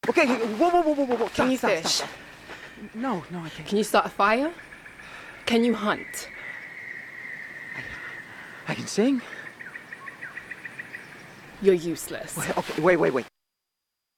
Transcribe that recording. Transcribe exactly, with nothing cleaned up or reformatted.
Okay, whoa, whoa, whoa, whoa, whoa, whoa. Can Stop, you stop, fish? stop, stop. No, no, I can't. Can you start a fire? Can you hunt? I can sing. You're useless. Wait, okay, wait, wait, wait.